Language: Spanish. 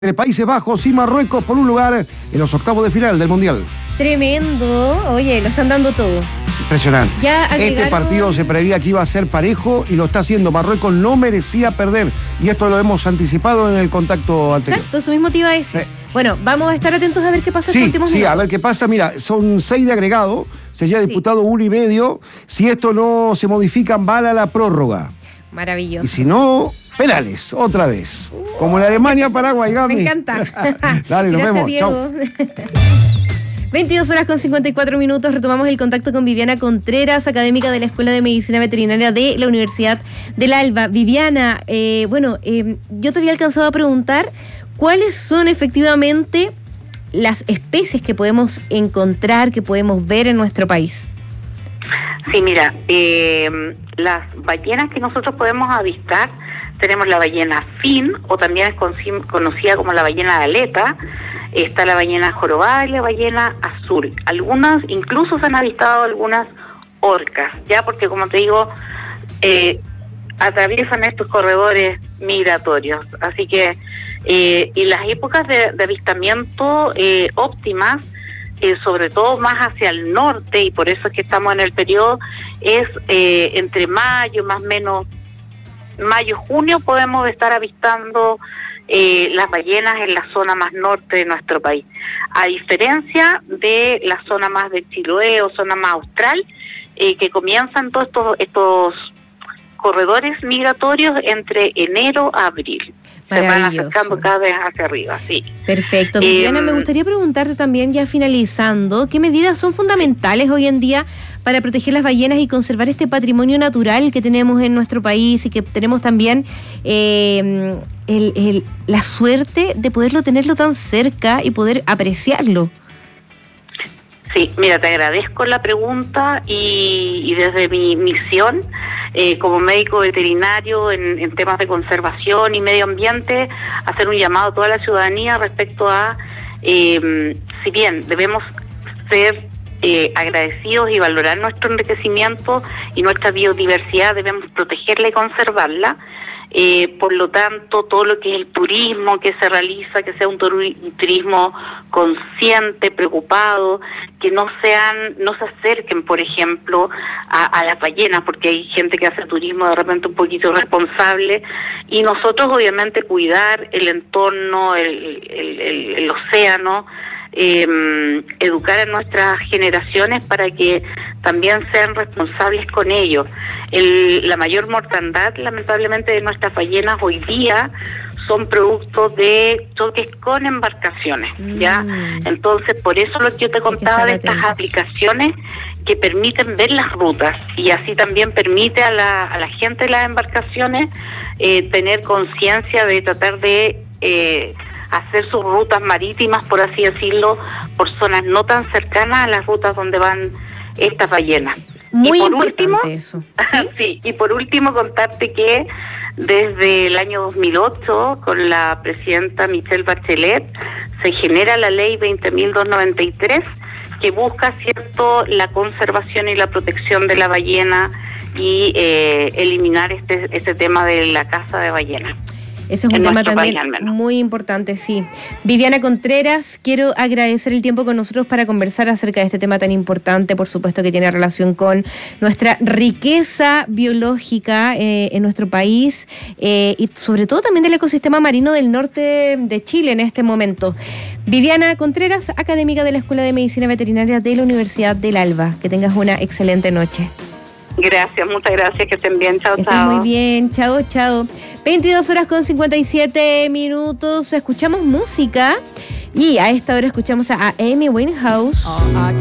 entre Países Bajos y Marruecos por un lugar en los octavos de final del Mundial. Tremendo. Oye, lo están dando todo. Impresionante. Ya Este partido se preveía que iba a ser parejo y lo está haciendo. Marruecos no merecía perder y esto lo hemos anticipado en el contacto anterior. Exacto, eso mismo te iba a decir. Bueno, vamos a estar atentos a ver qué pasa en los últimos minutos. Sí, a ver qué pasa. Mira, son 6 de agregado, se ya ha disputado 1,5. Si esto no se modifica, van a la prórroga. Maravilloso. Y si no, penales, otra vez. Como en Alemania, Paraguay, Gami. Me encanta. Dale, nos Gracias, vemos. Diego. Chau. 22:54. Retomamos el contacto con Viviana Contreras, académica de la Escuela de Medicina Veterinaria de la Universidad del Alba. Viviana, yo te había alcanzado a preguntar cuáles son efectivamente las especies que podemos encontrar, que podemos ver en nuestro país. Sí, mira, las ballenas que nosotros podemos avistar, tenemos la ballena fin, o también es conocida como la ballena de aleta. Está la ballena jorobada y la ballena azul. Algunas, incluso se han avistado algunas orcas, ya porque como te digo, atraviesan estos corredores migratorios. Así que, y las épocas de avistamiento óptimas, sobre todo más hacia el norte, y por eso es que estamos en el periodo, es entre mayo, más o menos, mayo-junio podemos estar avistando las ballenas en la zona más norte de nuestro país. A diferencia de la zona más de Chiloé o zona más austral, que comienzan todos estos corredores migratorios entre enero a abril. Se van acercando cada vez hacia arriba, sí. Perfecto. Viviana, me gustaría preguntarte también, ya finalizando, ¿qué medidas son fundamentales hoy en día para proteger las ballenas y conservar este patrimonio natural que tenemos en nuestro país y que tenemos también la suerte de poderlo tenerlo tan cerca y poder apreciarlo? Sí, mira, te agradezco la pregunta y desde mi misión como médico veterinario en temas de conservación y medio ambiente, hacer un llamado a toda la ciudadanía respecto a, si bien debemos ser agradecidos y valorar nuestro enriquecimiento y nuestra biodiversidad, debemos protegerla y conservarla. Por lo tanto, todo lo que es el turismo que se realiza, que sea un turismo consciente, preocupado, que no se acerquen, por ejemplo, a las ballenas, porque hay gente que hace turismo de repente un poquito irresponsable, y nosotros obviamente cuidar el entorno, el océano, educar a nuestras generaciones para que también sean responsables con ello. La mayor mortandad, lamentablemente, de nuestras ballenas hoy día son productos de choques con embarcaciones, ¿ya? Entonces, por eso lo que yo te contaba de estas aplicaciones que permiten ver las rutas, y así también permite a la gente de las embarcaciones tener conciencia de tratar de hacer sus rutas marítimas, por así decirlo, por zonas no tan cercanas a las rutas donde van estas ballenas. Muy y por importante último, eso. ¿Sí? Y por último contarte que desde el año 2008, con la presidenta Michelle Bachelet, se genera la ley 20.293, que busca, cierto, la conservación y la protección de la ballena y eliminar este tema de la caza de ballenas. Ese es un tema también muy importante, sí. Viviana Contreras, quiero agradecer el tiempo con nosotros para conversar acerca de este tema tan importante, por supuesto que tiene relación con nuestra riqueza biológica en nuestro país y sobre todo también del ecosistema marino del norte de Chile en este momento. Viviana Contreras, académica de la Escuela de Medicina Veterinaria de la Universidad del Alba. Que tengas una excelente noche. Gracias, muchas gracias, que estén bien, chao, chao. Muy bien, chao, chao. 22:57. Escuchamos música y a esta hora escuchamos a Amy Winehouse.